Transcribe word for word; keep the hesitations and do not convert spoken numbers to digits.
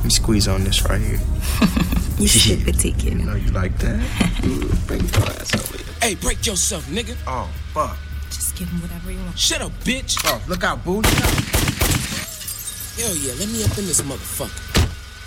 me squeeze on this right here. You stupid ticket. You know you like that? Bring your ass over here. Hey, break yourself, nigga. Oh, fuck. Just give him whatever you want. Shut up, bitch. Oh, look out, boo. Look out. Hell yeah, let me up in this motherfucker.